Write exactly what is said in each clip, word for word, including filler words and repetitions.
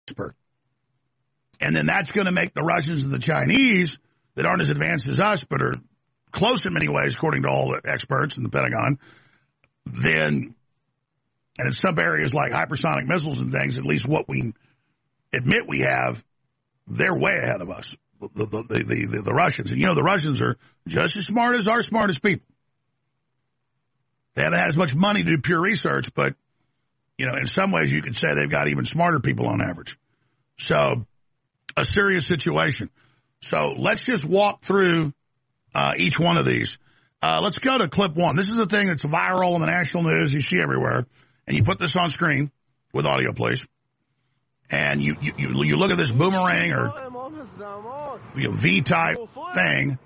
expert. And then that's going to make the Russians and the Chinese that aren't as advanced as us, but are close in many ways, according to all the experts in the Pentagon, then, and in some areas like hypersonic missiles and things, at least what we admit we have, they're way ahead of us, the, the, the, the, the, the Russians. And, you know, the Russians are just as smart as our smartest people. They haven't had as much money to do pure research, but, you know, in some ways you could say they've got even smarter people on average. So, a serious situation. So, let's just walk through uh, each one of these. Uh, let's go to clip one. This is the thing that's viral in the national news. You see everywhere. And you put this on screen with audio, please. And you, you, you, you look at this boomerang or you know, V-type thing.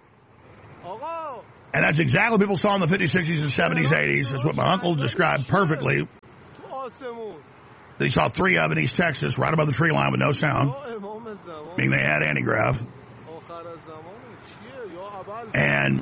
And that's exactly what people saw in the fifties, sixties, and seventies, eighties. That's what my uncle described perfectly. They saw three of in East Texas, right above the tree line with no sound. Meaning they had anti-grav. And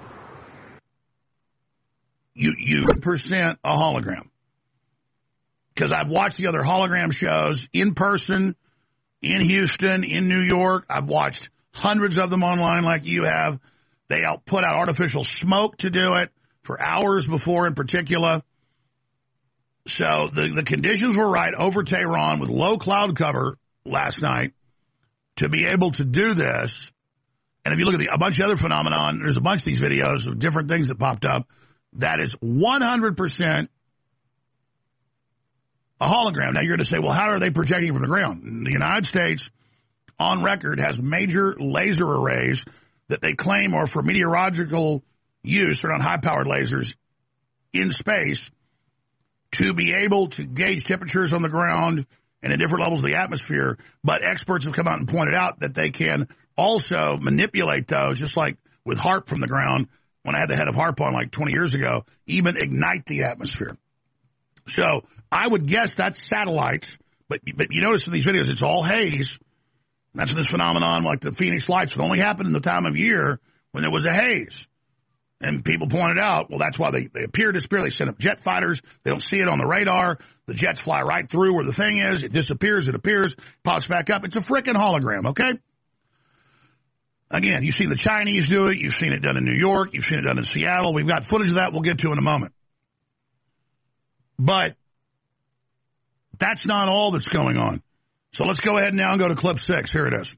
you, you percent a hologram. Because I've watched the other hologram shows in person, in Houston, in New York. I've watched hundreds of them online like you have. They out, put out artificial smoke to do it for hours before in particular. So the, the conditions were right over Tehran with low cloud cover last night to be able to do this. And if you look at the, a bunch of other phenomenon, there's a bunch of these videos of different things that popped up. That is one hundred percent a hologram. Now you're going to say, well, how are they projecting from the ground? The United States, on record, has major laser arrays that they claim are for meteorological use, or on high-powered lasers in space, to be able to gauge temperatures on the ground and at different levels of the atmosphere. But experts have come out and pointed out that they can also manipulate those, just like with HAARP from the ground, when I had the head of HAARP on like twenty years ago, even ignite the atmosphere. So I would guess that's satellites, but but you notice in these videos it's all haze. That's this phenomenon like the Phoenix Lights would only happen in the time of year when there was a haze. And people pointed out, well, that's why they, they appear to disappear. They send up jet fighters. They don't see it on the radar. The jets fly right through where the thing is. It disappears. It appears, pops back up. It's a frickin' hologram, okay? Again, you see the Chinese do it. You've seen it done in New York. You've seen it done in Seattle. We've got footage of that we'll get to in a moment. But that's not all that's going on. So let's go ahead now and go to clip six. Here it is.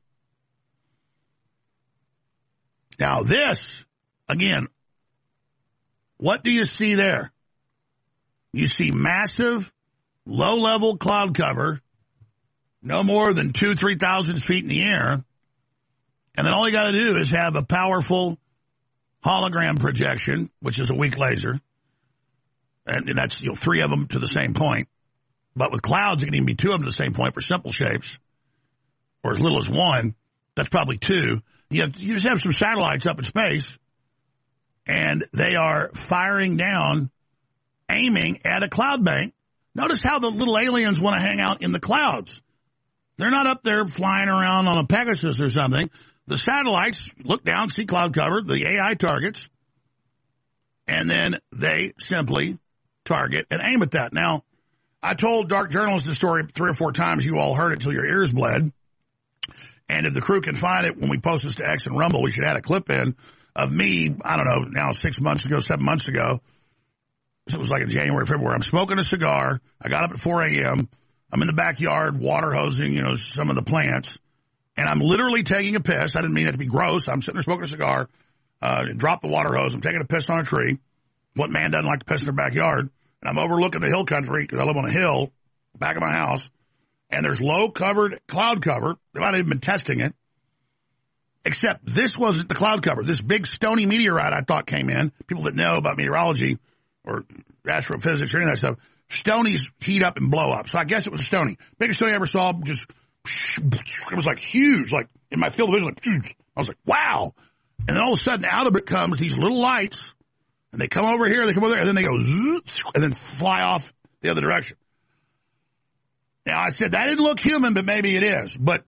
Now this, again, what do you see there? You see massive, low-level cloud cover, no more than two, three thousand feet in the air, and then all you got to do is have a powerful hologram projection, which is a weak laser, and, and that's you know three of them to the same point. But with clouds, it can even be two of them to the same point for simple shapes, or as little as one. That's probably two. You, have, you just have some satellites up in space, and they are firing down, aiming at a cloud bank. Notice how the little aliens want to hang out in the clouds. They're not up there flying around on a Pegasus or something. The satellites look down, see cloud cover, the A I targets, and then they simply target and aim at that. Now, I told Dark Journalist this story three or four times. You all heard it till your ears bled. And if the crew can find it, when we post this to X and Rumble, we should add a clip in of me, I don't know, now six months ago, seven months ago. So it was like in January, February. I'm smoking a cigar. I got up at four a.m. I'm in the backyard water hosing, you know, some of the plants. And I'm literally taking a piss. I didn't mean that to be gross. I'm sitting there smoking a cigar, uh, drop the water hose. I'm taking a piss on a tree. What man doesn't like to piss in their backyard? And I'm overlooking the hill country because I live on a hill, back of my house. And there's low covered cloud cover. They might have even been testing it. Except this wasn't the cloud cover. This big stony meteorite I thought came in. People that know about meteorology or astrophysics or any of that stuff. Stonies heat up and blow up. So I guess it was a stony. Biggest stony I ever saw. Just, it was like huge. Like in my field of vision, like, I was like, wow. And then all of a sudden out of it comes these little lights. And they come over here, they come over there, and then they go, and then fly off the other direction. Now, I said, that didn't look human, but maybe it is. But